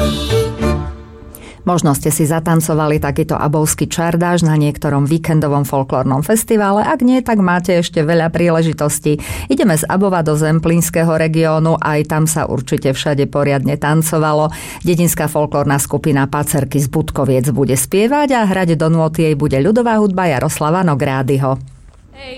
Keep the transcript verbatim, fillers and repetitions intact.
Možno ste si zatancovali takýto abovský čardáš na niektorom víkendovom folklórnom festivale. Ak nie, tak máte ešte veľa príležitostí. Ideme z Abova do Zemplínskeho regiónu, aj tam sa určite všade poriadne tancovalo. Dedinská folklórna skupina Pacerky z Budkoviec bude spievať a hrať do nôty jej bude ľudová hudba Jaroslava Nográdyho.